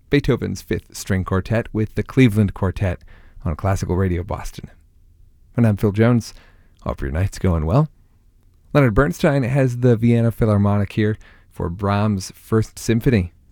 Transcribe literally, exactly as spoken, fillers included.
Beethoven's Fifth String Quartet with the Cleveland Quartet on Classical Radio Boston. And I'm Phil Jones. Hope your night's going well. Leonard Bernstein has the Vienna Philharmonic here for Brahms' First Symphony,